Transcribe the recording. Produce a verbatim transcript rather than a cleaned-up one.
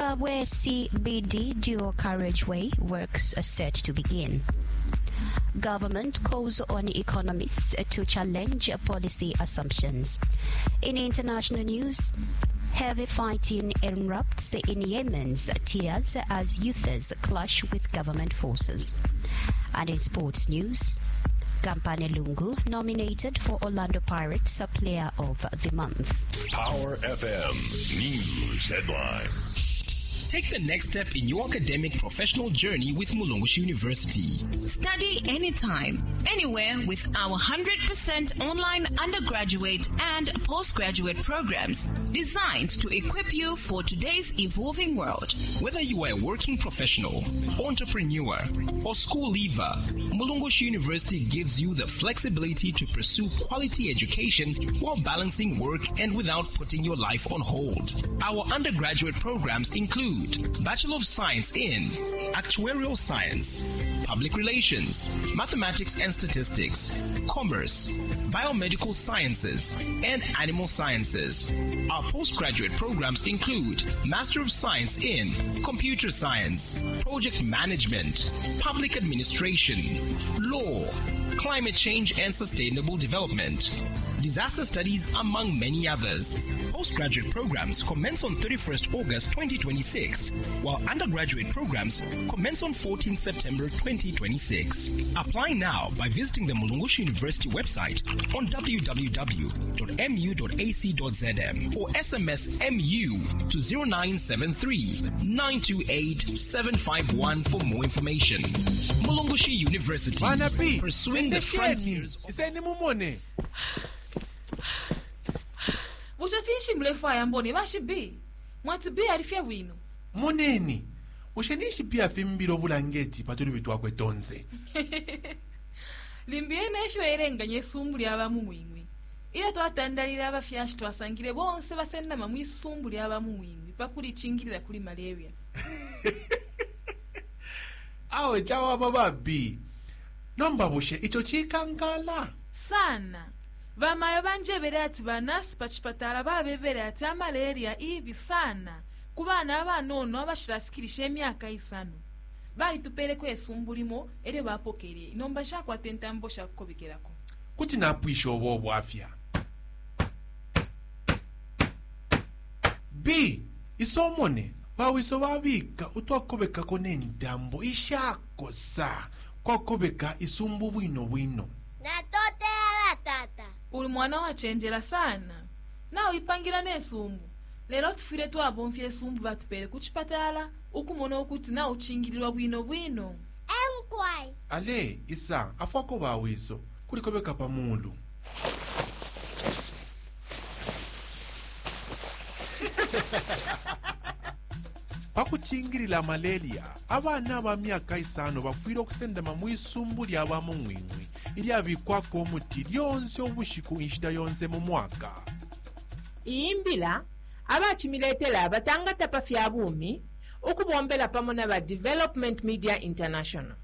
Kabwe C B D dual carriageway works are set to begin. Government calls on economists to challenge policy assumptions. In international news, heavy fighting erupts in Yemen's tears as youths clash with government forces. And in sports news, Kampane Lungu nominated for Orlando Pirates a Player of the Month. Power F M News Headlines. Take the next step in your academic professional journey with Mulungushi University. Study anytime, anywhere with our one hundred percent online undergraduate and postgraduate programs designed to equip you for today's evolving world. Whether you are a working professional, entrepreneur, or school leaver, Mulungushi University gives you the flexibility to pursue quality education while balancing work and without putting your life on hold. Our undergraduate programs include Bachelor of Science in Actuarial Science, Public Relations, Mathematics and Statistics, Commerce, Biomedical Sciences, and Animal Sciences. Our postgraduate programs include Master of Science in Computer Science, Project Management, Public Administration, Law, Climate Change and Sustainable Development, Disaster Studies, among many others. Postgraduate programs commence on thirty-first August twenty twenty-six, while undergraduate programs commence on fourteenth September twenty twenty-six. Apply now by visiting the Mulungushi University website on w w w dot m u dot a c dot z m or S M S M U to zero nine seven three, nine two eight, seven five one for more information. Mulungushi University, pursuing the frontiers. Ushafishi mrefu ya mboni bashi bi mwati bi alifia wino moneni ushenishi pia fimbiro bulangeti patuli bitwa kwetonze limbiene esho erenga nyesumbu aba muwingwi ila twatandalira abafyashi twasangire bonse basenda mamwisumbu aba muwingwi pakuli chingirira kuli malaria awe chawa bababi nomba bushe icho chikankala sana Vamayo banjebere ati banasi pachipatala babebere ati malaria ibi sana kubana abanono abashirafikirisha emyaka isano bali tupere kwesumbulimo ere bapokere inomba shakwa tentambo shakukobikerako kuti napwisha obo bwafya B isomone bawiso babika utwakobeka konentambo ishako sa kwakobeka isumbu bwino bwino natote ala tata uli mwana wachenjera sana na uipangira nesumbu lero tufire twabomfye esumbu batupere kuchipatala ukumona ukuthi na uchingirirwa bwino bwino enkwai ale isa afako bawiso kulikobeka pamulu pakuchingirira malaria abana ba myaka isano bakwira okusendama mwisumbu lyaba munwinwi ili abikwako omuti lyonse obushiku inshida yonse mu mwaka imbila abachimiletela abatangata pafya bumi ukubombela pamona ba Development Media International.